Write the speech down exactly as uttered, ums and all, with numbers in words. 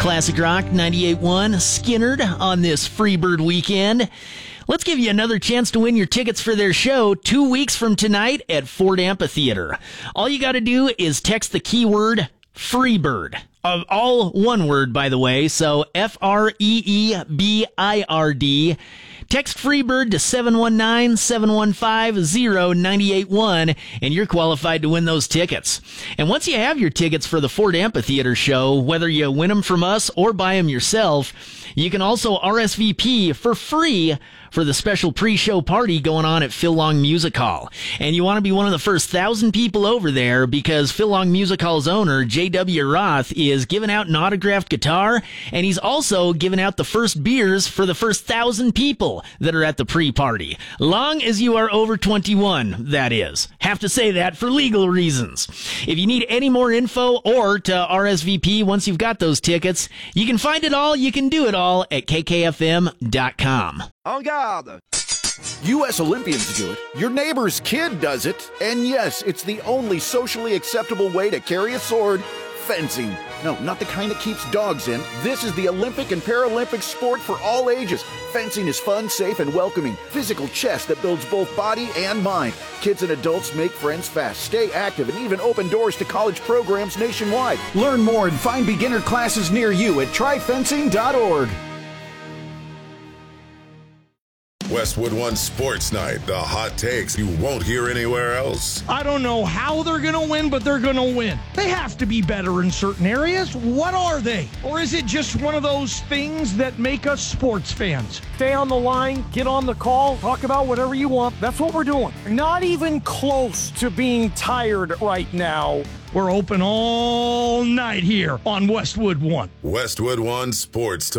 Classic Rock ninety-eight point one, Skinnerd on this Freebird weekend. Let's give you another chance to win your tickets for their show two weeks from tonight at Ford Amphitheater. All you got to do is text the keyword Freebird. Of all one word, by the way, so F R E E B I R D. Text Freebird to seven one nine, seven one five, zero nine eight one, and you're qualified to win those tickets. And once you have your tickets for the Ford Amphitheater show, whether you win them from us or buy them yourself, you can also R S V P for free for the special pre-show party going on at Phil Long Music Hall. And you want to be one of the first thousand people over there because Phil Long Music Hall's owner, J W Roth, is giving out an autographed guitar, and he's also giving out the first beers for the first thousand people that are at the pre-party. Long as you are over twenty-one, that is. Have to say that for legal reasons. If you need any more info or to R S V P once you've got those tickets, you can find it all, you can do it all at K K F M dot com. En garde! U S Olympians do it, your neighbor's kid does it, and yes, it's the only socially acceptable way to carry a sword: fencing. No, not the kind that keeps dogs in. This is the Olympic and Paralympic sport for all ages. Fencing is fun, safe, and welcoming. Physical chess that builds both body and mind. Kids and adults make friends fast, stay active, and even open doors to college programs nationwide. Learn more and find beginner classes near you at try fencing dot org. Westwood One Sports Night, the hot takes you won't hear anywhere else. I don't know how they're going to win, but they're going to win. They have to be better in certain areas. What are they? Or is it just one of those things that make us sports fans? Stay on the line, get on the call, talk about whatever you want. That's what we're doing. Not even close to being tired right now. We're open all night here on Westwood One. Westwood One Sports Talk.